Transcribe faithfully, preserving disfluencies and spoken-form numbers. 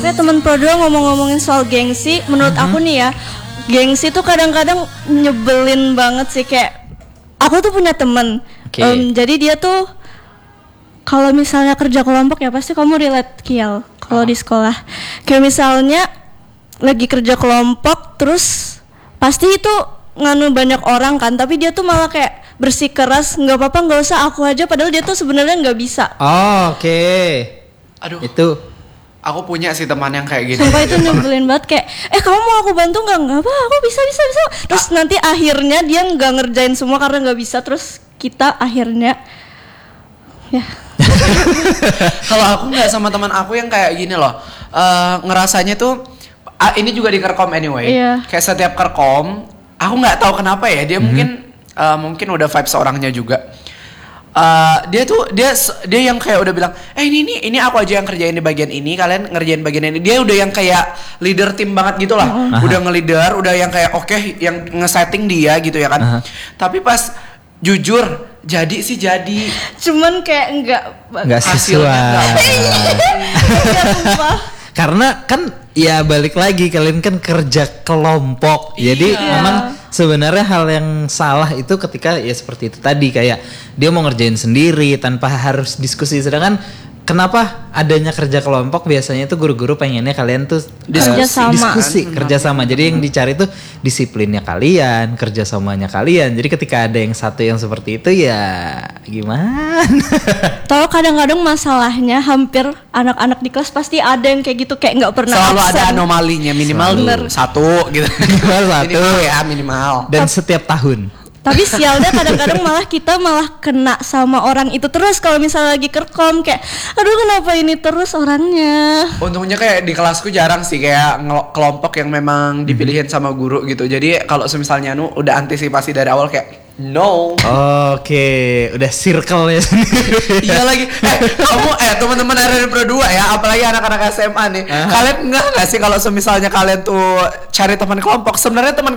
Tapi teman Pro dua ngomong-ngomongin soal gengsi, menurut aku nih ya, gengsi tuh kadang-kadang nyebelin banget sih. Kayak aku tuh punya temen, okay. um, jadi dia tuh kalau misalnya kerja kelompok ya pasti kamu relate Kiel. Kalau oh. di sekolah, kayak misalnya lagi kerja kelompok, terus pasti itu nganu banyak orang kan, tapi dia tuh malah kayak bersikeras, nggak apa-apa, nggak usah aku aja, padahal dia tuh sebenarnya nggak bisa. Oh, oke. Okay. Aduh. Itu. Aku punya sih teman yang kayak gini. Sumpah itu nyebelin banget, kayak, eh kamu mau aku bantu nggak? Nggak apa, aku bisa bisa bisa. Terus ah. nanti akhirnya dia nggak ngerjain semua karena nggak bisa, terus kita akhirnya, ya. Kalau aku nggak sama teman aku yang kayak gini loh, uh, ngerasanya tuh, uh, ini juga di kerkom anyway. Iya. Kayak setiap kerkom, aku nggak tahu kenapa ya, dia mm-hmm. mungkin Uh, mungkin udah vibes orangnya juga. Uh, dia tuh dia dia yang kayak udah bilang, eh ini ini ini aku aja yang kerjain di bagian ini, kalian ngerjain bagian ini. Dia udah yang kayak leader tim banget gitu lah. Uh-huh. Udah nge-leader, udah yang kayak oke, okay, yang nge-setting dia gitu ya kan. Uh-huh. Tapi pas jujur jadi sih jadi. Cuman kayak enggak enggak sesuai. Karena kan ya balik lagi, kalian kan kerja kelompok. Iya. Jadi memang sebenarnya hal yang salah itu ketika ya seperti itu tadi, kayak dia mau ngerjain sendiri tanpa harus diskusi. Sedangkan kenapa adanya kerja kelompok biasanya tuh guru-guru pengennya kalian tuh diskusi, uh, diskusi kerjasama. Jadi yang dicari tuh disiplinnya kalian, kerjasamanya kalian. Jadi ketika ada yang satu yang seperti itu ya gimana? Tahu kadang-kadang masalahnya hampir anak-anak di kelas pasti ada yang kayak gitu, kayak nggak pernah selalu absen. Ada anomalinya minimal satu gitu. Minimal satu minimal ya minimal. Dan setiap tahun. Tapi sialnya kadang-kadang malah kita malah kena sama orang itu terus kalau misalnya lagi kerkom, kayak aduh kenapa ini terus orangnya. Untungnya kayak di kelasku jarang sih kayak ngel- kelompok yang memang dipilihin sama guru gitu. Jadi kalau semisalnya nu udah antisipasi dari awal kayak no. Oke, okay. Udah circle-nya sendiri. Iya lagi. Eh, kamu eh teman-teman R N Pro dua ya, apalagi anak-anak S M A nih. Uh-huh. Kalian enggak enggak sih kalau semisalnya kalian tuh cari teman kelompok, sebenarnya teman